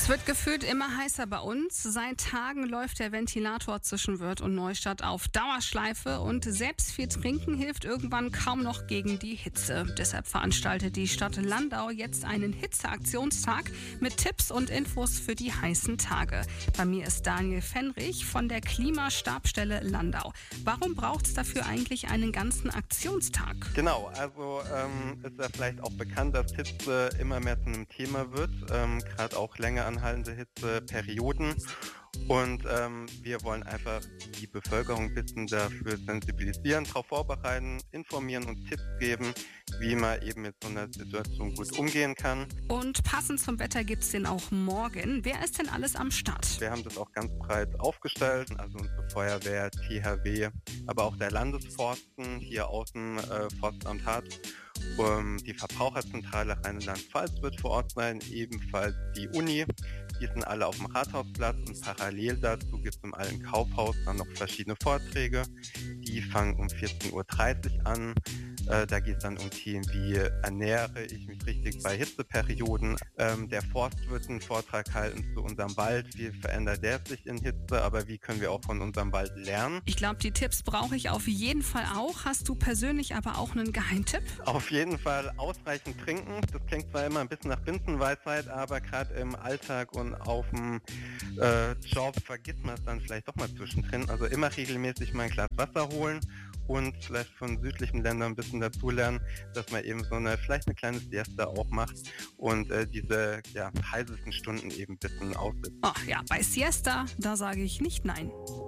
Es wird gefühlt immer heißer bei uns. Seit Tagen läuft der Ventilator zwischen Wörth und Neustadt auf Dauerschleife und selbst viel Trinken hilft irgendwann kaum noch gegen die Hitze. Deshalb veranstaltet die Stadt Landau jetzt einen Hitzeaktionstag mit Tipps und Infos für die heißen Tage. Bei mir ist Daniel Fenrich von der Klimastabsstelle Landau. Warum braucht es dafür eigentlich einen ganzen Aktionstag? Genau, also ist ja vielleicht auch bekannt, dass Hitze immer mehr zu einem Thema wird, gerade auch länger anhaltende Hitzeperioden. Und wir wollen einfach die Bevölkerung ein bisschen dafür sensibilisieren, darauf vorbereiten, informieren und Tipps geben, wie man eben mit so einer Situation gut umgehen kann. Und passend zum Wetter gibt es den auch morgen. Wer ist denn alles am Start? Wir haben das auch ganz breit aufgestellt, also unsere Feuerwehr, THW, aber auch der Landesforsten hier außen Forstamt hat. Die Verbraucherzentrale Rheinland-Pfalz wird vor Ort sein, ebenfalls die Uni. Die sind alle auf dem Rathausplatz und parallel dazu gibt es im alten Kaufhaus dann noch verschiedene Vorträge. Die fangen um 14.30 Uhr an. Da geht es dann um Themen wie ernähre ich mich richtig bei Hitzeperioden. Der Forst wird einen Vortrag halten zu unserem Wald. Wie verändert der sich in Hitze, aber wie können wir auch von unserem Wald lernen? Ich glaube, die Tipps brauche ich auf jeden Fall auch. Hast du persönlich aber auch einen Geheimtipp? Auf jeden Fall ausreichend trinken. Das klingt zwar immer ein bisschen nach Binsenweisheit, aber gerade im Alltag und auf dem Job vergisst man es dann vielleicht doch mal zwischendrin. Also immer regelmäßig mal ein Glas Wasser holen und vielleicht von südlichen Ländern ein bisschen dazulernen, dass man eben vielleicht eine kleine Siesta auch macht und diese heißesten Stunden eben ein bisschen aussitzt. Ach ja, bei Siesta, da sage ich nicht nein.